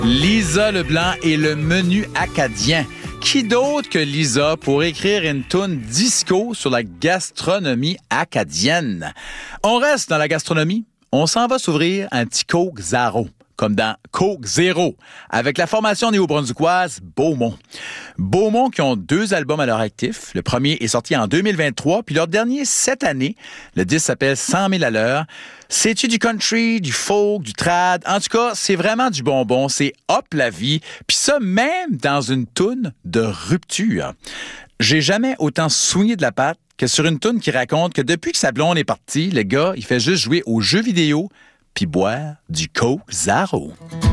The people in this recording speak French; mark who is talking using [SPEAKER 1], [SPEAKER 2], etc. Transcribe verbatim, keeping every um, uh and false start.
[SPEAKER 1] Lisa Leblanc et le menu acadien. Qui d'autre que Lisa pour écrire une toune disco sur la gastronomie acadienne? On reste dans la gastronomie. On s'en va s'ouvrir un petit Coke Zaro, comme dans Coke Zéro, avec la formation néo-brunswickoise Beaumont. Beaumont qui ont deux albums à leur actif. Le premier est sorti en deux mille vingt-trois, puis leur dernier cette année. Le disque s'appelle cent mille à l'heure. C'est-tu du country, du folk, du trad? En tout cas, c'est vraiment du bonbon. C'est hop la vie. Puis ça, même dans une toune de rupture. J'ai jamais autant soigné de la patte que sur une toune qui raconte que depuis que sa blonde est partie, le gars, il fait juste jouer aux jeux vidéo puis boire du Coke Zaro.